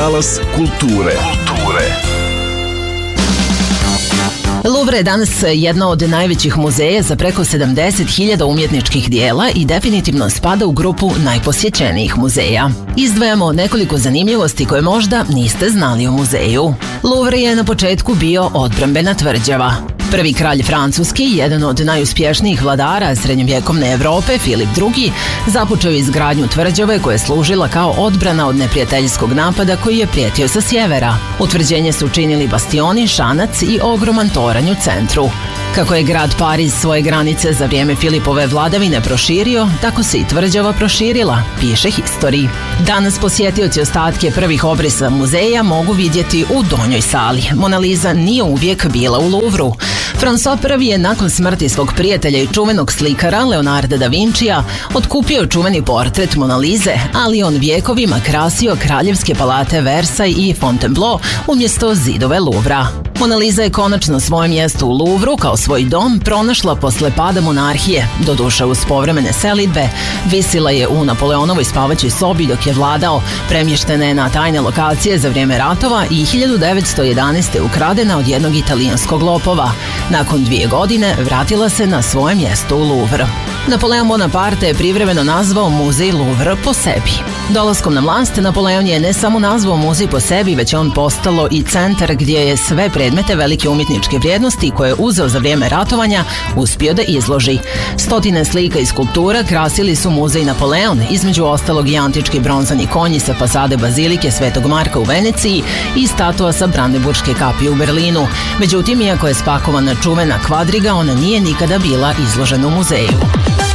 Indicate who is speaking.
Speaker 1: Talas kulture.
Speaker 2: Louvre je danas jedna od najvećih muzeja za preko 70.000 umjetničkih dijela i definitivno spada u grupu najposjećenijih muzeja. Izdvajamo nekoliko zanimljivosti koje možda niste znali o muzeju. Louvre je na početku bio odbrambena tvrđava. Prvi kralj Francuski, jedan od najuspješnijih vladara srednjovjekovne Evrope, Filip II, započeo izgradnju tvrđave koja je služila kao odbrana od neprijateljskog napada koji je prijetio sa sjevera. Utvrđenje su činili bastioni, šanac i ogroman toranj u centru. Kako je grad Pariz svoje granice za vrijeme Filipove vladavine proširio, tako se i tvrđava proširila, piše History. Danas posjetioci ostatke prvih obrisa muzeja mogu vidjeti u donjoj sali. Mona Lisa nije uvijek bila u Louvru. François I je nakon smrti svog prijatelja i čuvenog slikara Leonarda da Vincija otkupio čuveni portret Mona Lise, ali on vjekovima krasio kraljevske palate Versailles i Fontainebleau umjesto zidove Louvra. Mona Lisa je konačno svoje mjesto u Louvru kao svoj dom pronašla posle pada monarhije. Doduše uz povremene selidbe, visila je u Napoleonovoj spavaćoj sobi dok je vladao, premještena je na tajne lokacije za vrijeme ratova i 1911. ukradena od jednog italijanskog lopova. Nakon 2 godine vratila se na svoje mjesto u Louvre. Napoleon Bonaparte je privremeno nazvao muzej Louvre po sebi. Dolaskom na vlast, Napoleon je ne samo nazvao muzej po sebi, već je on postalo i centar gdje je sve predmete velike umjetničke vrijednosti koje je uzeo za vrijeme ratovanja uspio da izloži. Stotine slika i skulptura krasili su muzej Napoleon, između ostalog i antički bronzani konji sa fasade bazilike Svetog Marka u Veneciji i statua sa Brandenburške kapije u Berlinu. Međutim, iako je spakovana čuvena kvadriga, ona nije nikada bila izložena u muzeju.